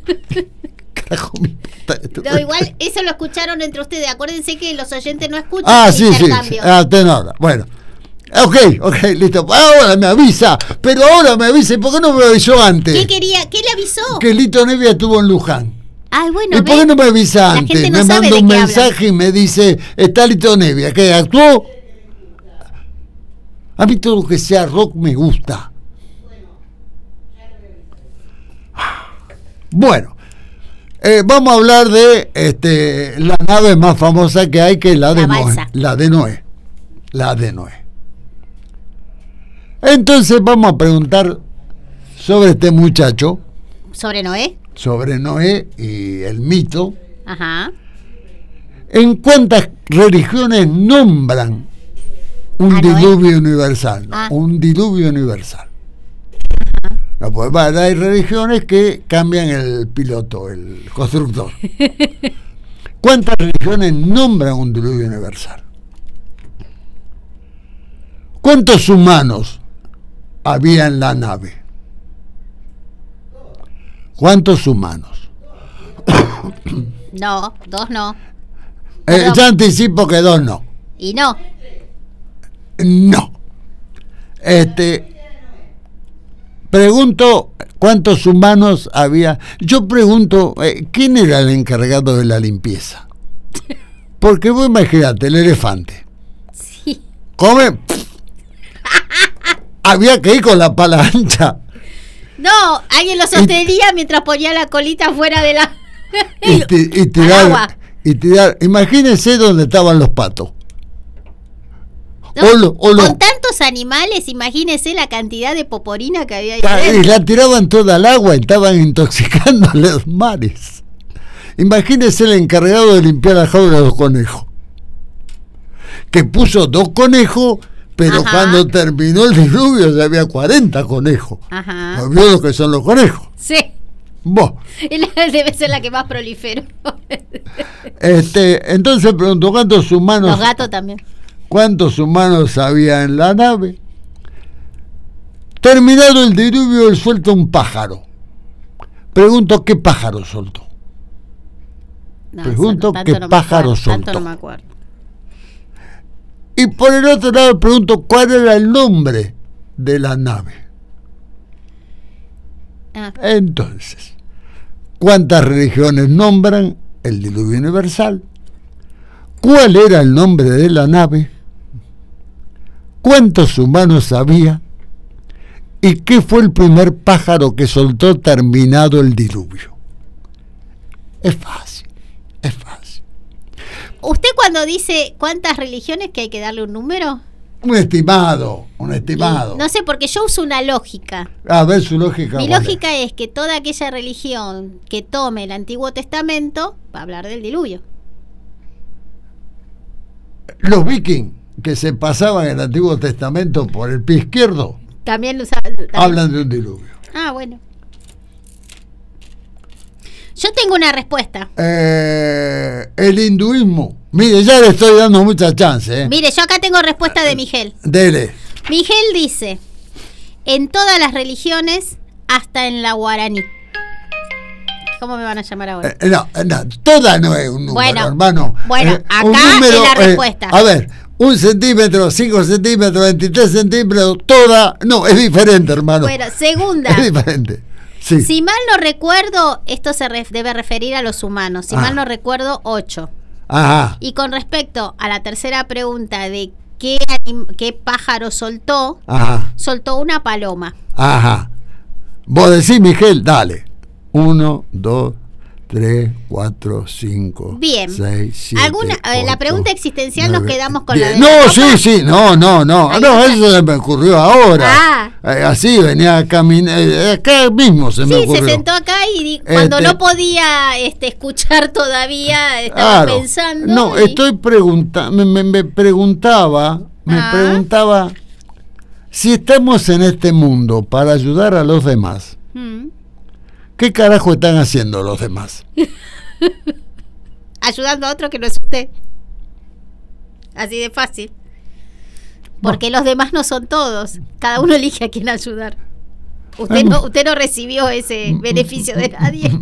Carajo, me importa esto. No, igual eso lo escucharon entre ustedes. Acuérdense que los oyentes no escuchan el Sí. intercambio. Tenor. Bueno. Ok, listo. Ahora me avisa. Pero ahora me avisa. ¿Por qué no me avisó antes? ¿Qué quería? ¿Qué le avisó? Que Lito Nevia estuvo en Luján. Ay, bueno, ¿Y por qué no me avisa La antes? gente no Me sabe manda de un qué mensaje y me dice, está Lito Nevia. ¿Qué? ¿Actuó? A mí todo lo que sea rock me gusta. Bueno, vamos a hablar de la nave más famosa que hay, que es la de Noé. La de Noé. Entonces vamos a preguntar sobre este muchacho. ¿Sobre Noé? Sobre Noé y el mito. Ajá. ¿En cuántas religiones nombran un diluvio universal? Un diluvio universal. No, pues hay religiones que cambian el piloto, el constructor. ¿Cuántas religiones nombran un diluvio universal? ¿Cuántos humanos había en la nave? ¿Cuántos humanos? No, 2 no. Ya anticipo que 2 no. ¿Y no? No. Pregunto cuántos humanos había. Yo pregunto, ¿quién era el encargado de la limpieza? Porque vos imagínate, el elefante. Sí. Come. Había que ir con la pala ancha. No, alguien lo sostenía mientras ponía la colita fuera de la... y tirar. Imagínense dónde estaban los patos. No, con tantos animales, imagínese la cantidad de poporina que había ahí dentro. Y la tiraban toda al agua y estaban intoxicando los mares. Imagínese el encargado de limpiar la jaula de los conejos, que puso 2 conejos, pero cuando terminó el diluvio ya había 40 conejos. ¿No vio lo que son los conejos? Sí. Vos. Debe ser la que más proliferó. Entonces pregunto, ¿cuántos humanos? Los gatos también. ¿Cuántos humanos había en la nave? Terminado el diluvio, él suelta un pájaro. Pregunto, ¿qué pájaro soltó? Pregunto, ¿qué pájaro soltó? Tanto no me acuerdo. Y por el otro lado pregunto, ¿cuál era el nombre de la nave? Entonces, ¿cuántas religiones nombran el diluvio universal? ¿Cuál era el nombre de la nave? ¿Cuántos humanos había? ¿Y qué fue el primer pájaro que soltó terminado el diluvio? Es fácil. ¿Usted cuando dice cuántas religiones, que hay que darle un número? Un estimado. No sé, porque yo uso una lógica. A ver su lógica. Mi lógica es que toda aquella religión que tome el Antiguo Testamento va a hablar del diluvio. Los vikings que se pasaban el Antiguo Testamento por el pie izquierdo también hablan de un diluvio. Bueno. Yo tengo una respuesta. El hinduismo. Mire, ya le estoy dando mucha chance. Mire, yo acá tengo respuesta de Miguel. Dele. Miguel dice, en todas las religiones, hasta en la guaraní. ¿Cómo me van a llamar ahora? No, toda no es un número, hermano. Bueno, acá número, es la respuesta. A ver, 1 centímetro, 5 centímetros, 23 centímetros, toda. No, es diferente, hermano. Bueno, segunda. Es diferente. Sí. Si mal no recuerdo, esto se debe referir a los humanos. Si mal no recuerdo, 8. Ajá. Y con respecto a la tercera pregunta de qué pájaro soltó, soltó una paloma. Ajá. Vos decís, Miguel, dale. 1, 2, 3, 4, 5, bien. 6, 7, ¿Alguna, 8, la pregunta existencial 9, nos quedamos con 10. la de No, sí, no, eso se me ocurrió ahora. Así venía a caminar, acá mismo se me ocurrió. Sí, se sentó acá y cuando no podía escuchar todavía, estaba pensando. No, estoy preguntando, me preguntaba si estamos en este mundo para ayudar a los demás. ¿Qué carajo están haciendo los demás? Ayudando a otro que no es usted. Así de fácil. Porque los demás no son todos. Cada uno elige a quién ayudar. Usted no recibió ese beneficio de nadie.